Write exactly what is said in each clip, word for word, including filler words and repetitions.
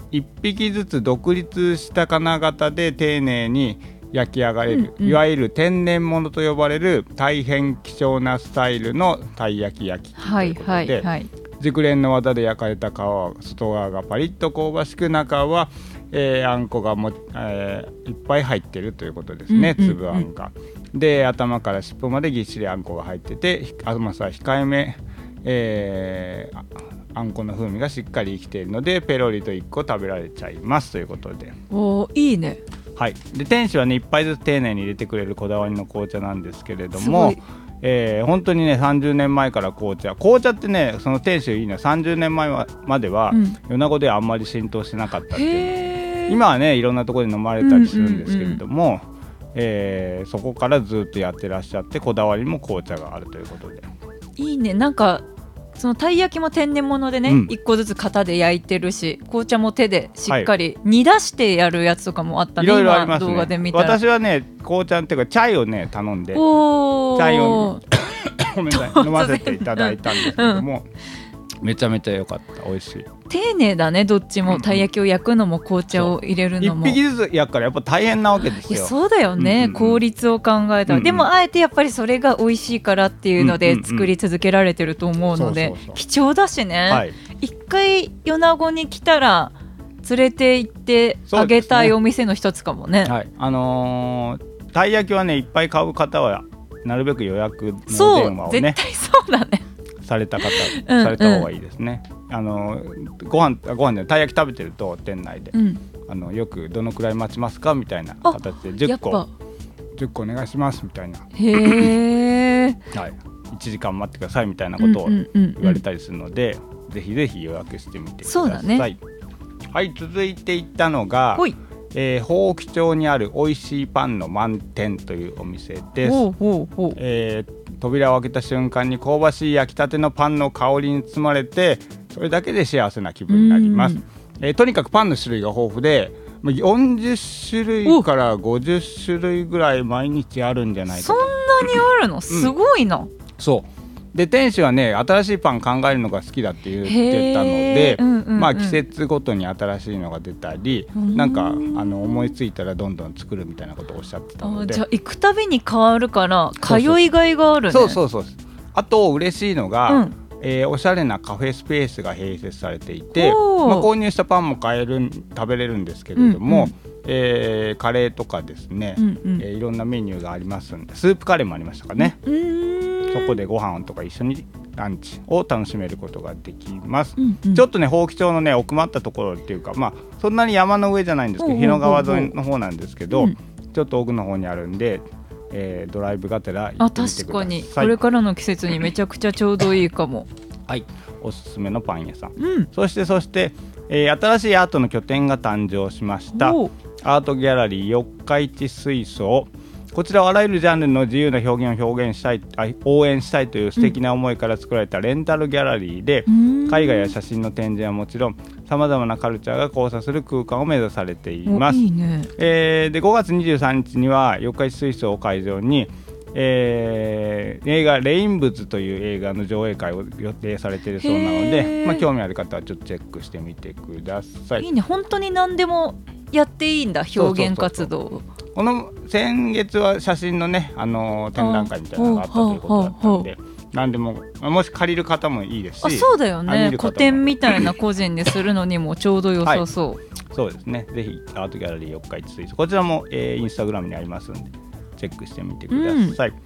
いっぴきずつ独立した金型で丁寧に焼き上がれる、うんうん、いわゆる天然物と呼ばれる大変希少なスタイルのたい焼き焼きということで、はいはいはい、熟練の技で焼かれた皮は外側がパリッと香ばしく、中は、えー、あんこがも、えー、いっぱい入ってるということですね、うんうんうん、粒あんがで、頭から尻尾までぎっしりあんこが入ってて、甘さ控えめ、えー、あんこの風味がしっかり生きているのでペロリといっこ食べられちゃいますということで。 おいいね。 はい、で店主はねいっぱいずつ丁寧に入れてくれるこだわりの紅茶なんですけれども、えー、本当にねさんじゅうねんまえから紅茶紅茶ってね、その店主いいのはさんじゅうねんまえまでは、うん、米子ではあんまり浸透してなかったっていう。今はねいろんなところで飲まれたりするんですけれども、うんうんうん、えー、そこからずっとやってらっしゃって、こだわりも紅茶があるということで。 いいね。なんかそのたい焼きも天然物でね、うん、いっこずつ型で焼いてるし、紅茶も手でしっかり煮出してやるやつとかもあったね、 いろいろありますね。 動画で見たら私はね紅茶っていうかチャイをね頼んで、チャイをごめんなさい飲ませていただいたんですけども、うん、めちゃめちゃ良かった。美味しい。丁寧だね、どっちも。たい焼きを焼くのも紅茶を入れるのもいっぴきずつ焼くからやっぱ大変なわけですよ。 いやそうだよね、うんうんうん、効率を考えたら、うんうん、でもあえてやっぱりそれが美味しいからっていうので作り続けられてると思うので、貴重だしね、はい、一回米子に来たら連れて行ってあげたいお店の一つかもね。 はい、あのー、たい焼きはねいっぱい買う方はなるべく予約の電話をね、 絶対そうだねされた方、うんうん、された方がいいですね。あのご飯ご飯でたい焼き食べてると店内で、うん、あのよくどのくらい待ちますかみたいな形でじゅっこじゅっこお願いしますみたいな、 へー、 はい、いちじかん待ってくださいみたいなことを言われたりするので、うんうんうんうん、ぜひぜひ予約してみてください。そうだね。はい、続いていったのが、えー、宝木町にある美味しいパンの満点というお店です。ほうほうほう、えー、扉を開けた瞬間に香ばしい焼きたてのパンの香りに包まれて、それだけで幸せな気分になります。えー、とにかくパンの種類が豊富でよんじゅっしゅるいからごじゅっしゅるいぐらい毎日あるんじゃないかと。 そんなにあるのすごいな、うん、 そうで店主はね新しいパン考えるのが好きだって言ってたので、うんうんうん、まあ、季節ごとに新しいのが出たり、なんかあの思いついたらどんどん作るみたいなことをおっしゃってたので、 あ、じゃあ行くたびに変わるから通いがいがあるね。 そうそうそうそう。あと嬉しいのが、うん、えー、おしゃれなカフェスペースが併設されていて、まあ、購入したパンも買える食べれるんですけれども、うんうん、えー、カレーとかですね、うんうん、えー、いろんなメニューがありますんで、スープカレーもありましたかね、うん、そこでご飯とか一緒にランチを楽しめることができます、うんうん、ちょっとね宝木町のね奥まったところっていうか、まあそんなに山の上じゃないんですけど、日野川沿いの方なんですけど、うん、ちょっと奥の方にあるんで、えー、ドライブがてら行ってみてください。 あ、確かにこれからの季節にめちゃくちゃちょうどいいかもはい、おすすめのパン屋さん、うん、そしてそして、えー、新しいアートの拠点が誕生しました。アートギャラリー四日市水槽。こちらはあらゆるジャンルの自由な表現を表現したい、応援したいという素敵な思いから作られたレンタルギャラリーで、うん、絵画や写真の展示はもちろんさまざまなカルチャーが交差する空間を目指されています。いいね。えー、でごがつにじゅうさんにちには四日市水槽を会場に、えー、映画レインブズという映画の上映会を予定されているそうなので、まあ、興味ある方はちょっとチェックしてみてください。 いいね。本当に何でもやっていいんだ、表現活動。そうそうそうそう。 この先月は写真のね、あのー、展覧会みたいなのがあったということだったので、何でももし借りる方もいいですし。 あ、そうだよね。個展みたいな個人でするのにもちょうど良さそう、はい、 そうですね。ぜひアートギャラリー四日市水槽、こちらも、えー、インスタグラムにありますのでチェックしてみてください、うん、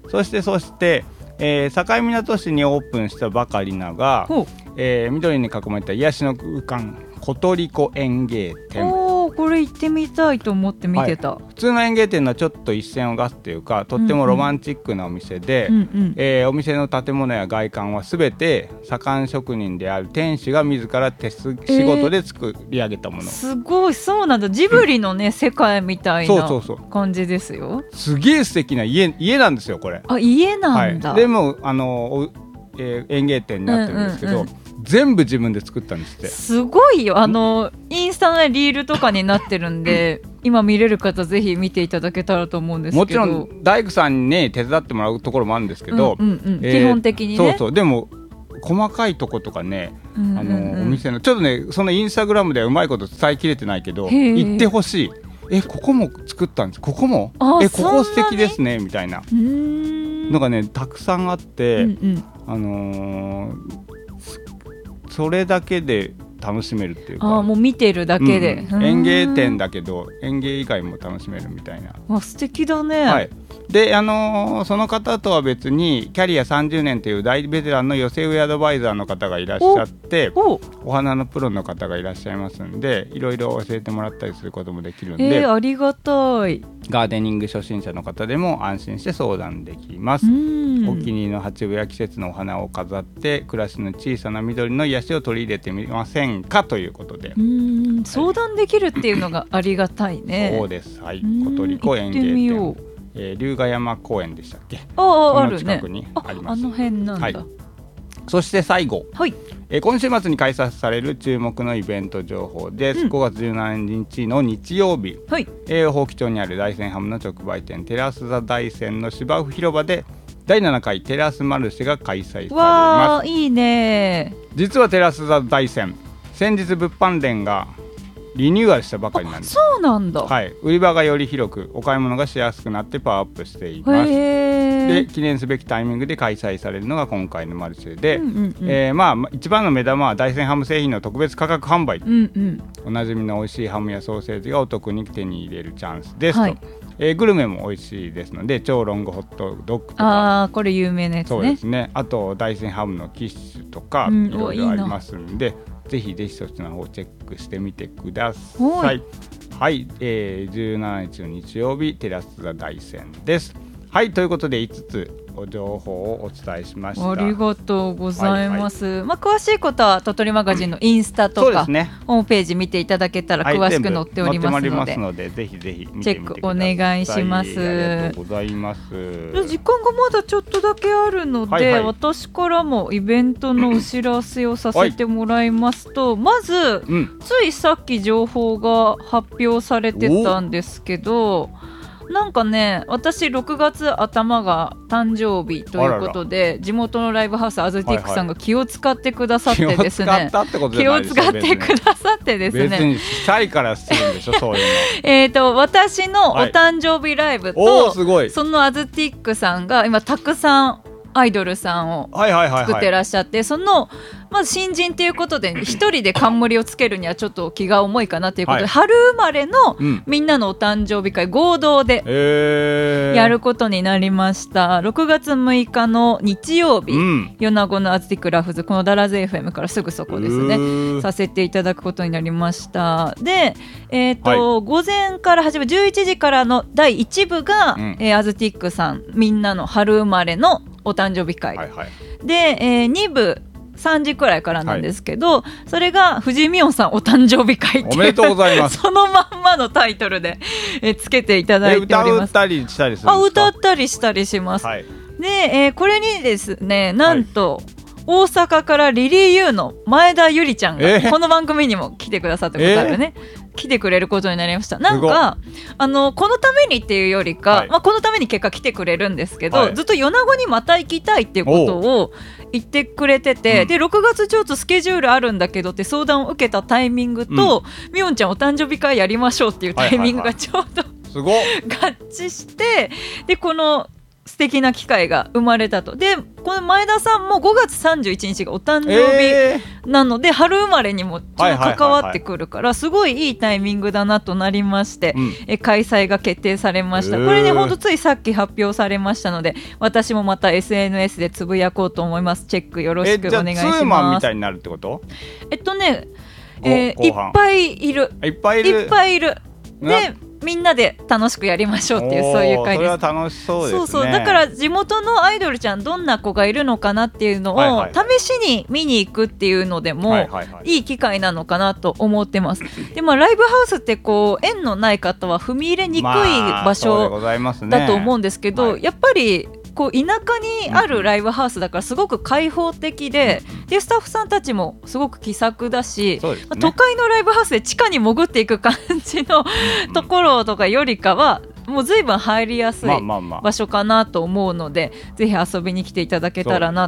そしてそして、えー、境港市にオープンしたばかりなが、えー、緑に囲まれた癒しの空間コトリコ園芸店。 おー、これ行ってみたいと思って見てた、はい、 普通の園芸店のはちょっと一線を画すというか、とってもロマンチックなお店で、うんうん、えー、お店の建物や外観はすべて左官職人である店主が自ら手仕事で作り上げたもの、えー、 すごい。そうなんだ。ジブリのね、うん、世界みたいな感じですよ。 すげえ素敵な 家, 家なんですよこれ。 あ、家なんだ、 はい、でもあの、えー、園芸店になってるんですけど、うんうんうん、全部自分で作ったんですって。 すごいよ。あのインスタの、ね、リールとかになってるんで今見れる方ぜひ見ていただけたらと思うんですけど、 もちろん大工さんに、ね、手伝ってもらうところもあるんですけど、うんうんうん、 えー、基本的にね。 そうそう。でも細かいとことかね、うんうんうん、あのお店のちょっとねそのインスタグラムではうまいこと伝えきれてないけど行ってほしい。えここも作ったんです、ここもえここ素敵ですねみたいなのがねたくさんあって、うんうん、あのー、それだけで楽しめるっていうか、 あもう見てるだけで、 うんうん、園芸店だけど園芸以外も楽しめるみたいな。 あ素敵だね。 はい、で、あのー、その方とは別にキャリアさんじゅうねんという大ベテランの寄せ植えアドバイザーの方がいらっしゃって、 お, お花のプロの方がいらっしゃいますんでいろいろ教えてもらったりすることもできるんで、 えー、ありがたい。 ガーデニング初心者の方でも安心して相談できます。お気に入りの鉢植えや季節のお花を飾って暮らしの小さな緑の癒しを取り入れてみませんかということで、 うーん相談できるっていうのがありがたいね。 そうです、はい、小鳥湖園芸店、えー、龍ヶ山公園でしたっけ。 ああ、あるね。 その近くにあります。 あ, あの辺なんだ、はい、 そして最後、 はい、 えー、今週末に開催される注目のイベント情報です、うん、ごがつじゅうしちにちの日曜日、はい、えー、宝木町にある大山ハムの直売店テラスザ大山の芝生広場でだいななかいテラスマルシェが開催されます。 わーいいね。 実はテラスザ大山先日物販連がリニューアルしたばかりなんです。 そうなんだ、 はい、売り場がより広くお買い物がしやすくなってパワーアップしています。で記念すべきタイミングで開催されるのが今回のマルシェで、うんうんうん、えーまあ、一番の目玉は大山ハム製品の特別価格販売、うんうん、おなじみの美味しいハムやソーセージがお得に手に入れるチャンスですと、はい、えー、グルメも美味しいですので超ロングホットドッグとか、 あこれ有名なやつね。 そうですね。あと大山ハムのキッシュとか、うん、いろいろありますんでぜひぜひそっちの方をチェックしてみてください。はい、えー、じゅうしちにちの日曜日テラスザ大山です。はい、ということでいつつ情報をお伝えしました。 ありがとうございます、はいはい。まあ、詳しいことは鳥取マガジンのインスタとか、うんね、ホームページ見ていただけたら詳しく載っておりますので、 はい、ますのでぜひぜひ見てみてください。チェックお願いします。 ありがとうございます。 時間がまだちょっとだけあるので、はいはい、私からもイベントのお知らせをさせてもらいますと、はい、まず、うん、ついさっき情報が発表されてたんですけど、なんかね私ろくがつ頭が誕生日ということで、あらら地元のライブハウスアズティックさんが気を使ってくださってですね、はいはい、気を使ってくださってですね、 別にしたいからするんでしょそういうのえーと私のお誕生日ライブと、はい、すごいそのアズティックさんが今たくさんアイドルさんを作ってらっしゃって、そのまず新人ということで一人で冠をつけるにはちょっと気が重いかなということで、はい、春生まれのみんなのお誕生日会合同でやることになりました。ろくがつむいかの日曜日、うん、米子のアズティックラフズこのダラズ エフエム からすぐそこですねさせていただくことになりました。で、えーとはい、午前から始めじゅういちじからのだいいち部が、うんえー、アズティックさんみんなの春生まれのお誕生日会、はいはい、で、えー、に部さんじくらいからなんですけど、はい、それが藤美音さんお誕生日会っていうおめでとうございますそのまんまのタイトルでえつけていただいております。 歌ったりしたりするんですか？あ、 歌ったりしたりします、はい、で、えー、これにですねなんと、はい、大阪からリリーユーの前田ゆりちゃんがこの番組にも来てくださったことあるね、えー来てくれることになりました。なんかあのこのためにっていうよりか、はいまあ、このために結果来てくれるんですけど、はい、ずっと米子にまた行きたいっていうことを言ってくれてて、でろくがつちょっとスケジュールあるんだけどって相談を受けたタイミングと、うん、みおんちゃんお誕生日会やりましょうっていうタイミングがちょうど、はいはいはい、すご合致してでこの素敵な機会が生まれたと。でこの前田さんもごがつさんじゅういちにちがお誕生日なので、えー、春生まれにもちょっと関わってくるからすごいいいタイミングだなとなりまして、うん、え開催が決定されました、えー、これねほんとついさっき発表されましたので私もまた エスエヌエス でつぶやこうと思います。チェックよろしくお願いします。 えじゃあツーマンみたいになるってこと？ えっとね、えー、いっぱいいるいっぱいいるいっぱいいるでみんなで楽しくやりましょうっていうそういう会です。 それは楽しそうですね。 そうそうだから地元のアイドルちゃんどんな子がいるのかなっていうのを、はいはいはい、試しに見に行くっていうのでも、はいはいはい、いい機会なのかなと思ってます。で、まあ、ライブハウスってこう縁のない方は踏み入れにくい場所だと思うんですけど、まあね、やっぱりこう田舎にあるライブハウスだからすごく開放的で、うん、でスタッフさんたちもすごく気さくだし、ねまあ、都会のライブハウスで地下に潜っていく感じのところとかよりかはもう随分入りやすい場所かなと思うので、まあまあまあ、ぜひ遊びに来ていただけたらなと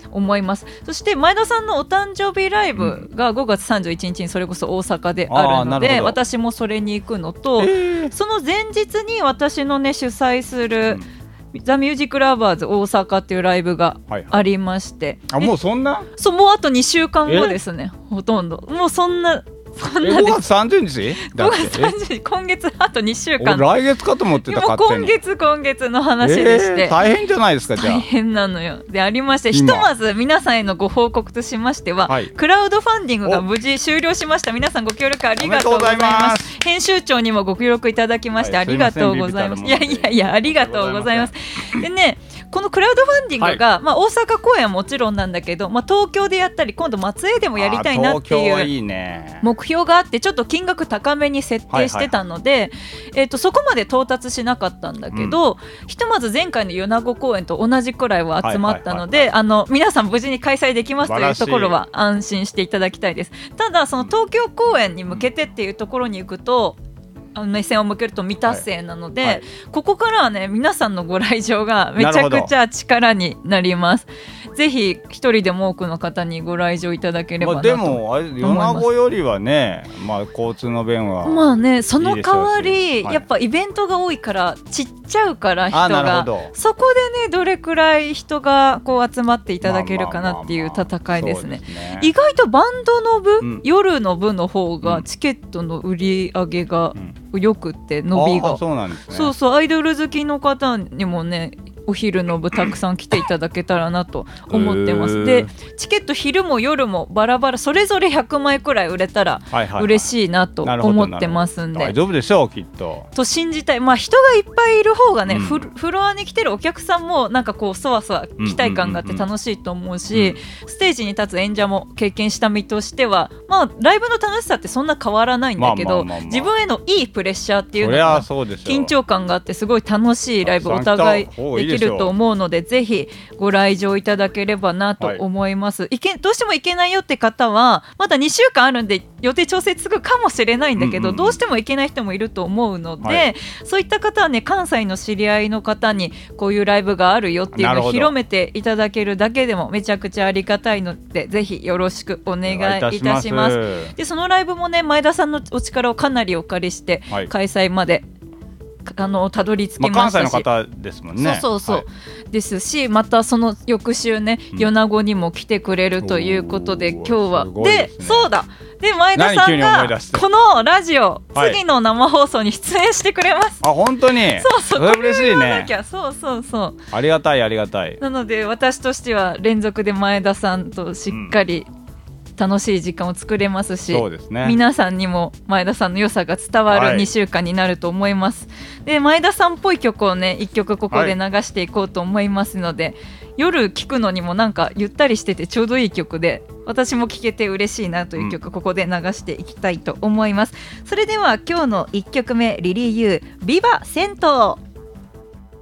思います。そして前田さんのお誕生日ライブがごがつさんじゅういちにちにそれこそ大阪であるので、私もそれに行くのと、えー、その前日に私のね主催する、うん、ザ・ミュージック・ラバーズ大阪っていうライブがありまして、 はいはい、あもうそんなそうもうあとにしゅうかんごですね、ほとんどもうそんなそんなごがつさんじゅうにちごがつさんじゅうにち今月あとにしゅうかん、 来月かと思ってた。 もう今月今月の話でして、 えー、大変じゃないですか。じゃあ大変なのよでありまして、ひとまず皆さんへのご報告としましては、はい、クラウドファンディングが無事終了しました。皆さんご協力ありがとうございます。編集長にもご協力いただきまして、はい、ありがとうございます。いやいやいやありがとうございます。でね、このクラウドファンディングが、はい、まあ、大阪公演はもちろんなんだけど、まあ、東京でやったり今度松江でもやりたいなっていう目標があって、ちょっと金額高めに設定してたので、はいはい、えーと、そこまで到達しなかったんだけど、うん、ひとまず前回の米子公演と同じくらいは集まったので、皆さん無事に開催できますというところは安心していただきたいです。ただその東京公演に向けてっていうところに行くと、目線を向けると未達成なので、はいはい、ここからはね皆さんのご来場がめちゃくちゃ力になります。ぜひ一人でも多くの方にご来場いただければなと思います。 まあ、でもあれ米子よりはね、まあ、交通の便はまあね、その代わり、はい、やっぱイベントが多いからちっちゃうから人が、そこでねどれくらい人がこう集まっていただけるかなっていう戦いですね。意外とバンドの部、うん、夜の部の方がチケットの売り上げが、うんよくって伸びが、 そうなんですね。 そうそう、アイドル好きの方にもねお昼の部たくさん来ていただけたらなと思ってます。でチケット昼も夜もバラバラそれぞれひゃくまいくらい売れたら嬉しいなと思ってますんで、 大丈夫でしょうきっとと信じたい。まあ人がいっぱいいる方がね、うん、フ, フロアに来てるお客さんもなんかこうそわそわ期待感があって楽しいと思うし、ステージに立つ演者も経験した身としては、まあライブの楽しさってそんな変わらないんだけど、自分へのいいプレッシャーっていうのが緊張感があってすごい楽しいライブお互いできると思うので、ぜひご来場いただければなと思います、はい、いけどうしても行けないよって方はまだにしゅうかんあるんで予定調整つくかもしれないんだけど、うんうん、どうしても行けない人もいると思うので、はい、そういった方はね関西の知り合いの方にこういうライブがあるよっていうのを広めていただけるだけでもめちゃくちゃありがたいので、ぜひよろしくお願いいたします。でそのライブもね前田さんのお力をかなりお借りして開催まで、はいあのたどり着きましたし、 まあ、関西の方ですもんね。 そうそうそう、はい、ですしまたその翌週ね、うん、米子にも来てくれるということで今日は で,、ね、でそうだで前田さんがこのラジオ、はい、次の生放送に出演してくれます。 あ本当にそうそう、 それ嬉しいね。 そうそうそうありがたいありがたい。 なので私としては連続で前田さんとしっかり、うん楽しい時間を作れますし、 そうですね、 皆さんにも前田さんの良さが伝わるにしゅうかんになると思います、はい、で前田さんっぽい曲をねいっきょくここで流していこうと思いますので、はい、夜聴くのにもなんかゆったりしててちょうどいい曲で私も聴けて嬉しいなという曲、うん、ここで流していきたいと思います。それでは今日のいっきょくめリリーユービバ銭湯。